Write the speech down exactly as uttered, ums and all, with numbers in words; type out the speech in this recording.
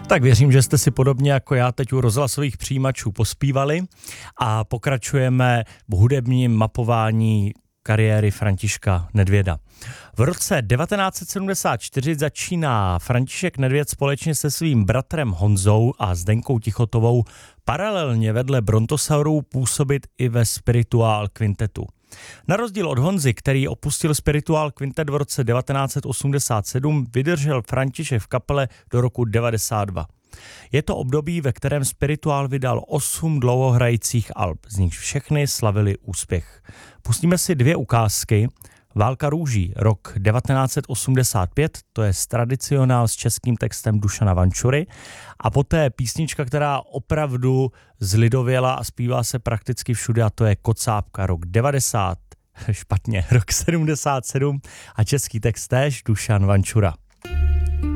Tak věřím, že jste si podobně jako já teď u rozhlasových přijímačů pospívali a pokračujeme v hudebním mapování kariéry Františka Nedvěda. V roce devatenáct set sedmdesát čtyři začíná František Nedvěd společně se svým bratrem Honzou a Zdenkou Tichotovou paralelně vedle Brontosaurů působit i ve Spirituál Quintetu. Na rozdíl od Honzy, který opustil Spirituál Quintet v roce devatenáct set osmdesát sedm, vydržel František v kapele do roku devadesát dva. Je to období, ve kterém Spirituál vydal osm dlouhohrajících alb, z nichž všechny slavili úspěch. Pustíme si dvě ukázky. Válka růží, rok devatenáct set osmdesát pět, to je tradicionál s českým textem Dušana Vančury, a poté písnička, která opravdu zlidověla a zpívá se prakticky všude, a to je Kocábka, rok devadesát, špatně, rok sedmdesát sedm a český text též Dušan Vančura.